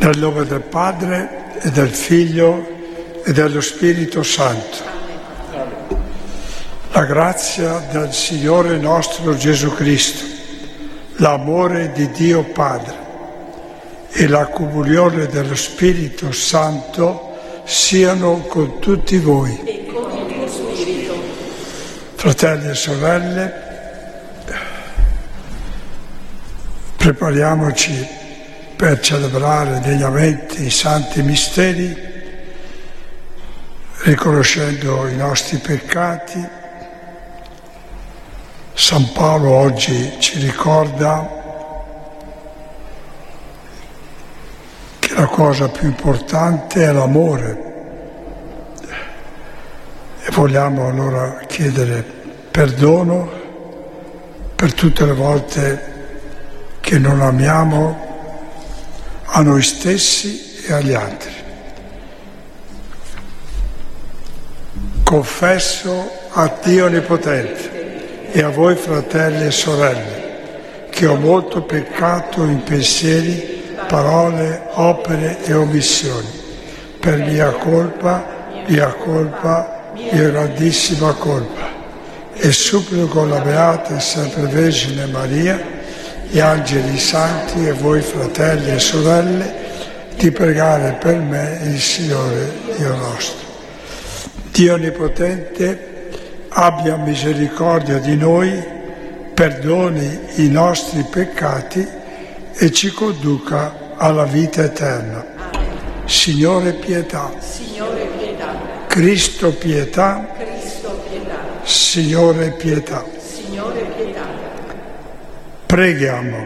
Nel nome del Padre e del Figlio e dello Spirito Santo. La grazia del Signore nostro Gesù Cristo, l'amore di Dio Padre e la comunione dello Spirito Santo siano con tutti voi. E con il tuo Spirito. Fratelli e sorelle, prepariamoci per celebrare degnamente i santi misteri, riconoscendo i nostri peccati. San Paolo oggi ci ricorda che la cosa più importante è l'amore e vogliamo allora chiedere perdono per tutte le volte che non amiamo a noi stessi e agli altri. Confesso a Dio Onnipotente e a voi fratelli e sorelle che ho molto peccato in pensieri, parole, opere e omissioni, per mia colpa, mia grandissima colpa, e supplico la Beata e sempre Vergine Maria, gli angeli santi e voi fratelli e sorelle, di pregare per me il Signore Dio nostro. Dio Onnipotente abbia misericordia di noi, perdoni i nostri peccati e ci conduca alla vita eterna. Signore pietà. Signore pietà. Cristo pietà. Cristo pietà. Signore pietà. Signore pietà. Preghiamo.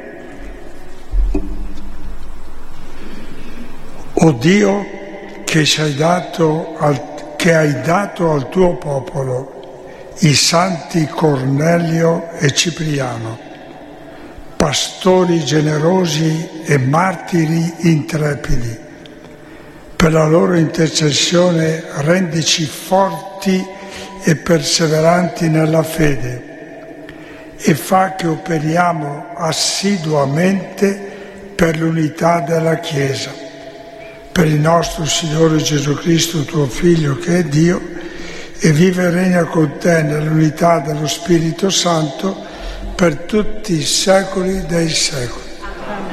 O Dio che hai dato al tuo popolo i santi Cornelio e Cipriano, pastori generosi e martiri intrepidi, per la loro intercessione rendici forti e perseveranti nella fede, e fa che operiamo assiduamente per l'unità della Chiesa, per il nostro Signore Gesù Cristo, tuo Figlio, che è Dio, e vive e regna con te nell'unità dello Spirito Santo per tutti i secoli dei secoli. Amen.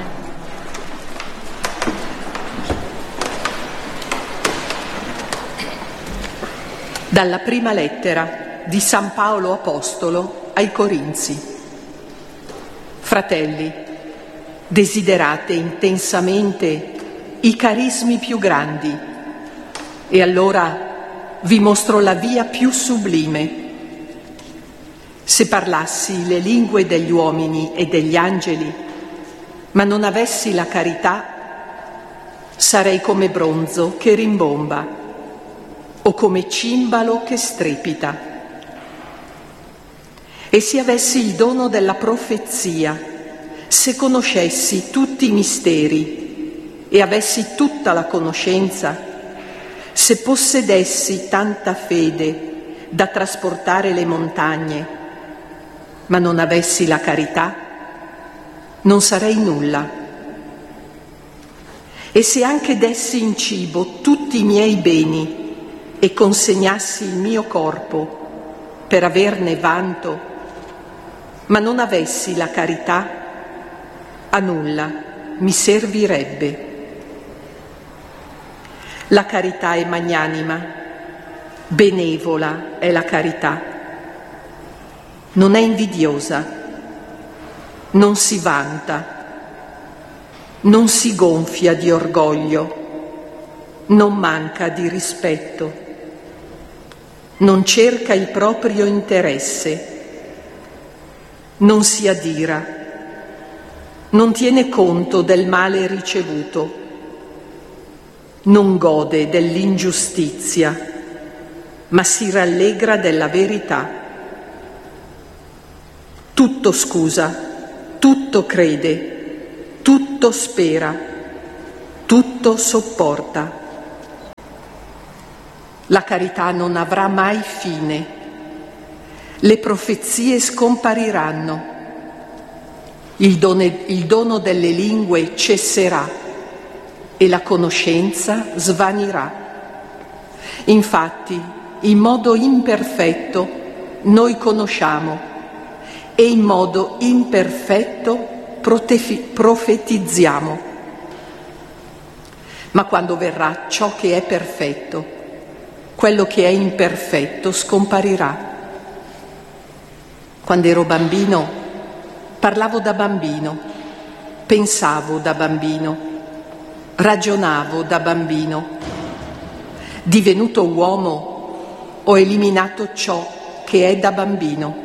Dalla prima lettera di San Paolo Apostolo ai Corinzi. Fratelli, desiderate intensamente i carismi più grandi, e allora vi mostro la via più sublime. Se parlassi le lingue degli uomini e degli angeli, ma non avessi la carità, sarei come bronzo che rimbomba o come cimbalo che strepita. E se avessi il dono della profezia, se conoscessi tutti i misteri e avessi tutta la conoscenza, se possedessi tanta fede da trasportare le montagne, ma non avessi la carità, non sarei nulla. E se anche dessi in cibo tutti i miei beni e consegnassi il mio corpo per averne vanto, ma non avessi la carità, a nulla mi servirebbe. La carità è magnanima, benevola è la carità. Non è invidiosa, non si vanta, non si gonfia di orgoglio, non manca di rispetto, non cerca il proprio interesse, non si adira, non tiene conto del male ricevuto, non gode dell'ingiustizia, ma si rallegra della verità. Tutto scusa, tutto crede, tutto spera, tutto sopporta. La carità non avrà mai fine. Le profezie scompariranno, il dono delle lingue cesserà, e la conoscenza svanirà. Infatti, in modo imperfetto noi conosciamo e in modo imperfetto profetizziamo. Ma quando verrà ciò che è perfetto, quello che è imperfetto scomparirà. Quando ero bambino, parlavo da bambino, pensavo da bambino, ragionavo da bambino. Divenuto uomo, ho eliminato ciò che è da bambino.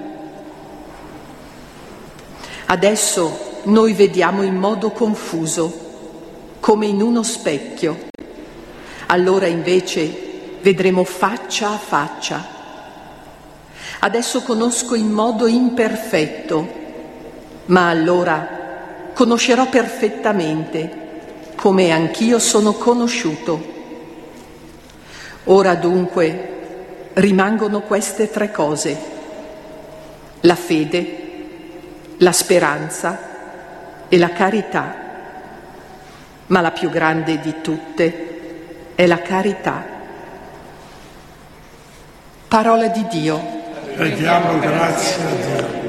Adesso noi vediamo in modo confuso, come in uno specchio. Allora invece vedremo faccia a faccia. Adesso conosco in modo imperfetto, ma allora conoscerò perfettamente, come anch'io sono conosciuto. Ora dunque rimangono queste 3 cose: la fede, la speranza e la carità. Ma la più grande di tutte è la carità. Parola di Dio. Preghiamo grazie a Dio.